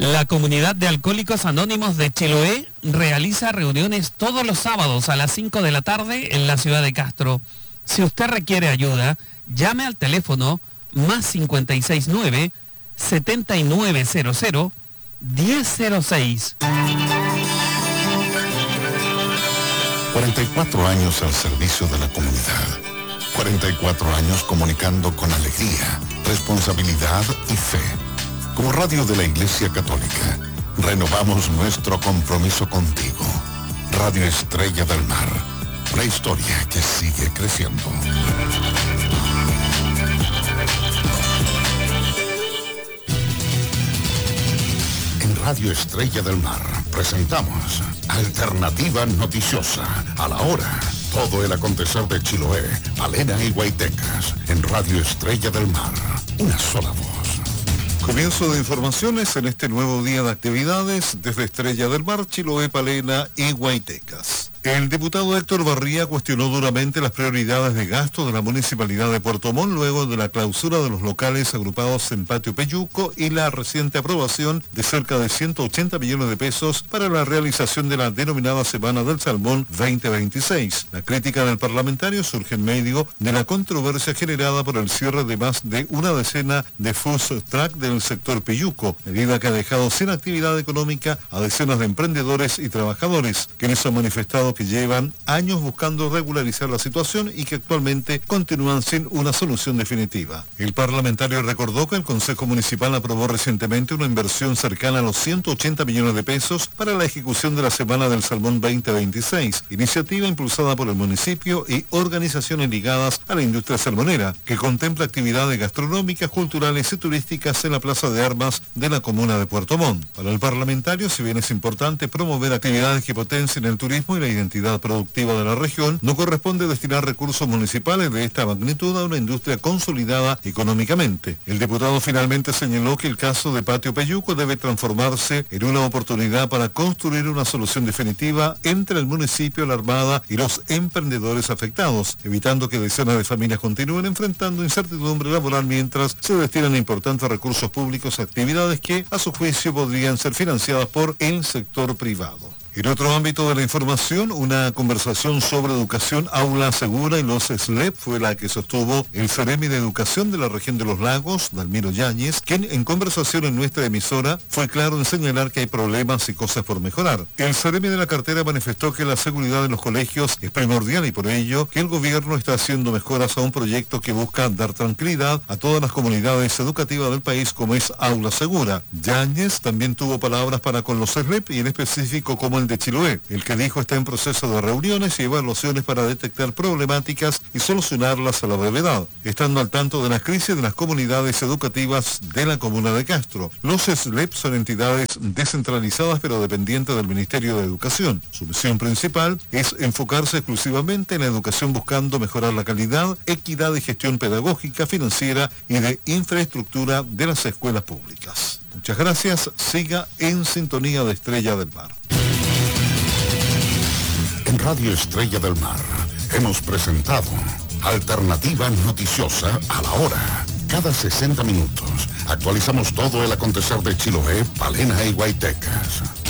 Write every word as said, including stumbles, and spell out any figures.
La comunidad de Alcohólicos Anónimos de Chiloé realiza reuniones todos los sábados a las cinco de la tarde en la ciudad de Castro. Si usted requiere ayuda, llame al teléfono más cincuenta y seis nueve, setenta y nueve cero cero, diez cero seis. cuarenta y cuatro años al servicio de la comunidad. cuarenta y cuatro años comunicando con alegría, responsabilidad y fe. Como radio de la Iglesia Católica, renovamos nuestro compromiso contigo. Radio Estrella del Mar, una historia que sigue creciendo. En Radio Estrella del Mar presentamos Alternativa Noticiosa, a la hora. Todo el acontecer de Chiloé, Palena y Guaitecas, en Radio Estrella del Mar, una sola voz. Comienzo de informaciones en este nuevo día de actividades desde Estrella del Mar, Chiloé, Palena y Guaitecas. El diputado Héctor Barría cuestionó duramente las prioridades de gasto de la Municipalidad de Puerto Montt luego de la clausura de los locales agrupados en Patio Peyuco y la reciente aprobación de cerca de ciento ochenta millones de pesos para la realización de la denominada Semana del Salmón veinte veintiséis. La crítica del parlamentario surge en medio de la controversia generada por el cierre de más de una decena de food truck del sector Peyuco, medida que ha dejado sin actividad económica a decenas de emprendedores y trabajadores, quienes han manifestado que llevan años buscando regularizar la situación y que actualmente continúan sin una solución definitiva. El parlamentario recordó que el Consejo Municipal aprobó recientemente una inversión cercana a los ciento ochenta millones de pesos para la ejecución de la Semana del Salmón veinte veintiséis, iniciativa impulsada por el municipio y organizaciones ligadas a la industria salmonera, que contempla actividades gastronómicas, culturales y turísticas en la Plaza de Armas de la comuna de Puerto Montt. Para el parlamentario, si bien es importante promover actividades que potencien el turismo y la identidad productiva de la región, no corresponde destinar recursos municipales de esta magnitud a una industria consolidada económicamente. El diputado finalmente señaló que el caso de Patio Peyuco debe transformarse en una oportunidad para construir una solución definitiva entre el municipio, la Armada y los emprendedores afectados, evitando que decenas de familias continúen enfrentando incertidumbre laboral mientras se destinan importantes recursos públicos a actividades que, a su juicio, podrían ser financiadas por el sector privado. En otro ámbito de la información, una conversación sobre educación, aula segura y los S L E P fue la que sostuvo el Ceremi de Educación de la región de Los Lagos, Dalmiro Yáñez, quien en conversación en nuestra emisora fue claro en señalar que hay problemas y cosas por mejorar. El Ceremi de la cartera manifestó que la seguridad en los colegios es primordial y por ello que el gobierno está haciendo mejoras a un proyecto que busca dar tranquilidad a todas las comunidades educativas del país como es Aula Segura. Yáñez también tuvo palabras para con los S L E P y en específico como de Chiloé, el que dijo está en proceso de reuniones y evaluaciones para detectar problemáticas y solucionarlas a la brevedad, estando al tanto de las crisis de las comunidades educativas de la comuna de Castro. Los S L E P son entidades descentralizadas pero dependientes del Ministerio de Educación. Su misión principal es enfocarse exclusivamente en la educación buscando mejorar la calidad, equidad y gestión pedagógica, financiera y de infraestructura de las escuelas públicas. Muchas gracias, siga en sintonía de Estrella del Mar. En Radio Estrella del Mar hemos presentado Alternativa Noticiosa a la hora. Cada sesenta minutos actualizamos todo el acontecer de Chiloé, Palena y Guaitecas.